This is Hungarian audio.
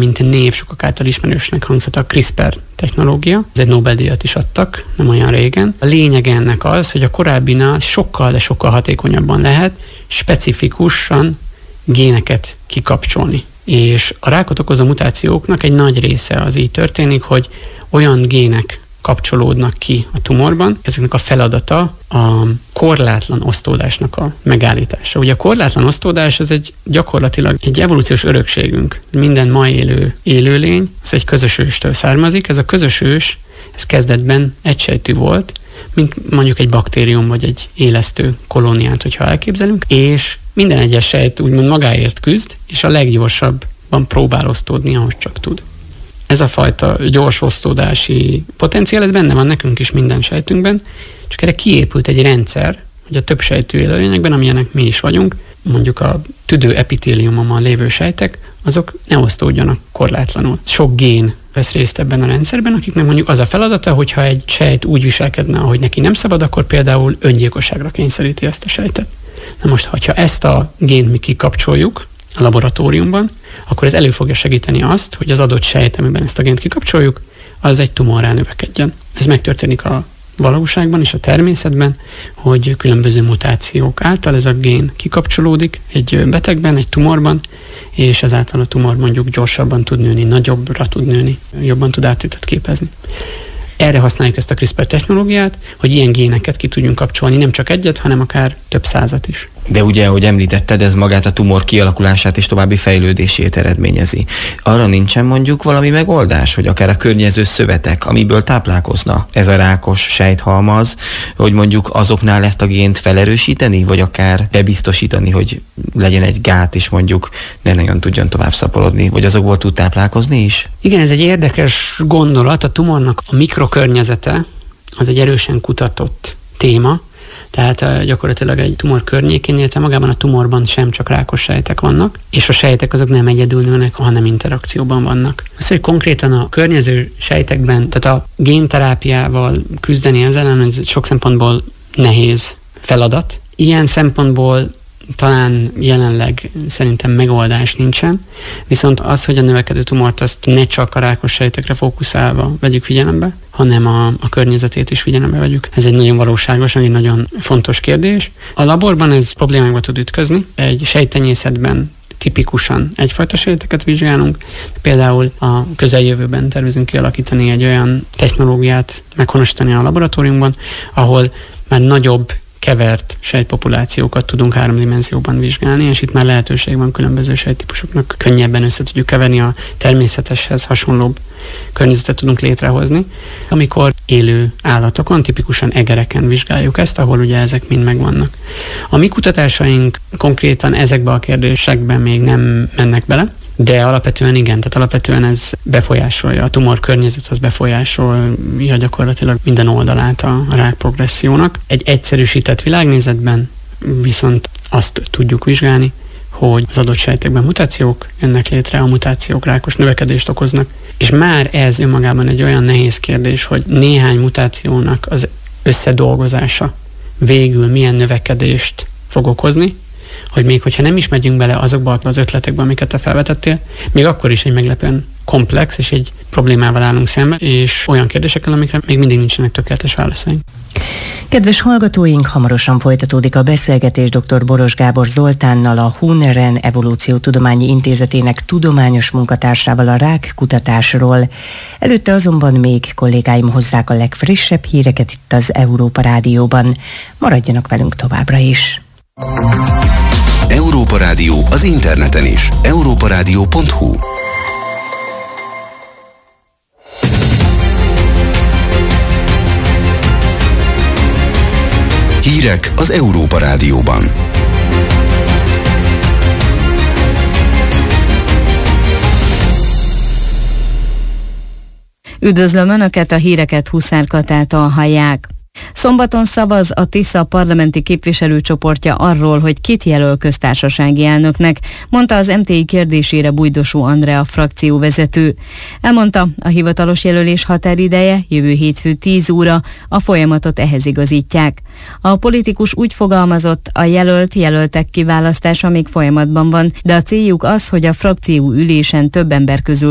mint név sokak által ismerősnek hangzott a CRISPR technológia. Ez egy Nobel-díjat is adtak, nem olyan régen. A lényeg ennek az, hogy a korábbinál sokkal, de sokkal hatékonyabban lehet specifikusan géneket kikapcsolni. És a rákot okozó mutációknak egy nagy része az így történik, hogy olyan gének kapcsolódnak ki a tumorban. Ezeknek a feladata a korlátlan osztódásnak a megállítása. Ugye a korlátlan osztódás az gyakorlatilag egy evolúciós örökségünk. Minden ma élő élőlény, az egy közös őstől származik. Ez a közös ős, ez kezdetben egysejtű volt, mint mondjuk egy baktérium vagy egy élesztő kolóniát, hogyha elképzelünk, és minden egyes sejt úgymond magáért küzd, és a leggyorsabban próbál osztódni, ahogy csak tud. Ez a fajta gyors osztódási potenciál, ez benne van nekünk is minden sejtünkben, csak erre kiépült egy rendszer, hogy a több sejtű élőlényekben, amilyenek mi is vagyunk, mondjuk a tüdő epitéliumon lévő sejtek, azok ne osztódjanak korlátlanul. Sok gén vesz részt ebben a rendszerben, akiknek mondjuk az a feladata, hogyha egy sejt úgy viselkedne, ahogy neki nem szabad, akkor például öngyilkosságra kényszeríti ezt a sejtet. Na most, ha ezt a gént mi kikapcsoljuk a laboratóriumban, akkor ez elő fogja segíteni azt, hogy az adott sejt, amiben ezt a gént kikapcsoljuk, az egy tumorrá növekedjen. Ez megtörténik a valóságban és a természetben, hogy különböző mutációk által ez a gén kikapcsolódik egy betegben, egy tumorban, és ezáltal a tumor mondjuk gyorsabban tud nőni, nagyobbra tud nőni, jobban tud áttétet képezni. Erre használjuk ezt a CRISPR technológiát, hogy ilyen géneket ki tudjunk kapcsolni, nem csak egyet, hanem akár több százat is. De ugye, ahogy említetted, ez magát a tumor kialakulását és további fejlődését eredményezi. Arra nincsen mondjuk valami megoldás, hogy akár a környező szövetek, amiből táplálkozna ez a rákos sejthalmaz, hogy mondjuk azoknál ezt a gént felerősíteni, vagy akár bebiztosítani, hogy legyen egy gát, és mondjuk ne nagyon tudjon tovább szaporodni, vagy azokból tud táplálkozni is? Igen, ez egy érdekes gondolat. A tumornak a mikrokörnyezete az egy erősen kutatott téma, tehát gyakorlatilag egy tumor környékén, illetve magában a tumorban sem csak rákos sejtek vannak, és a sejtek azok nem egyedül nőnek, hanem interakcióban vannak. Az, hogy konkrétan a környező sejtekben, tehát a génterápiával küzdeni ezzel ellen, ez sok szempontból nehéz feladat. Ilyen szempontból talán jelenleg szerintem megoldás nincsen, viszont az, hogy a növekedő tumort azt ne csak a rákos sejtekre fókuszálva vegyük figyelembe, hanem a környezetét is figyelembe vegyük. Ez egy nagyon valóságos, egy nagyon fontos kérdés. A laborban ez problémákba tud ütközni. Egy sejttenyészetben tipikusan egyfajta sejteket vizsgálunk. Például a közeljövőben tervezünk kialakítani egy olyan technológiát, meghonosítani a laboratóriumban, ahol már nagyobb kevert sejtpopulációkat tudunk 3 dimenzióban vizsgálni, és itt már lehetőség van különböző sejttípusoknak könnyebben össze tudjuk keverni, a természeteshez hasonlóbb környezetet tudunk létrehozni. Amikor élő állatokon, tipikusan egereken vizsgáljuk ezt, ahol ugye ezek mind megvannak. A mi kutatásaink konkrétan ezekbe a kérdésekben még nem mennek bele, de alapvetően igen, tehát alapvetően ez befolyásolja, a tumor környezet az befolyásolja gyakorlatilag minden oldalát a rák progressziónak. Egy egyszerűsített világnézetben viszont azt tudjuk vizsgálni, hogy az adott sejtekben mutációk jönnek létre, a mutációk rákos növekedést okoznak, és már ez önmagában egy olyan nehéz kérdés, hogy néhány mutációnak az összedolgozása végül milyen növekedést fog okozni, hogy még hogyha nem is megyünk bele azokba az ötletekbe, amiket te felvetettél, még akkor is egy meglepően komplex és egy problémával állunk szemben, és olyan kérdésekkel, amikre még mindig nincsenek tökéletes válaszaink. Kedves hallgatóink, hamarosan folytatódik a beszélgetés dr. Boros Gábor Zoltánnal, a Huneren Evolúciótudományi Intézetének tudományos munkatársával a rákkutatásról. Előtte azonban még kollégáim hozzák a legfrissebb híreket itt az Európa Rádióban. Maradjanak velünk továbbra is. Európa Rádió az interneten is. europaradio.hu. Hírek az Európa Rádióban. Üdvözlöm Önöket, a híreket Huszár Katától hallják. Szombaton szavaz a Tisza parlamenti képviselőcsoportja arról, hogy kit jelöl köztársasági elnöknek, mondta az MTI kérdésére Bújdosó Andrea frakcióvezető. Elmondta, a hivatalos jelölés határideje jövő hétfő 10 óra, a folyamatot ehhez igazítják. A politikus úgy fogalmazott, a jelöltek kiválasztása még folyamatban van, de a céljuk az, hogy a frakció ülésen több ember közül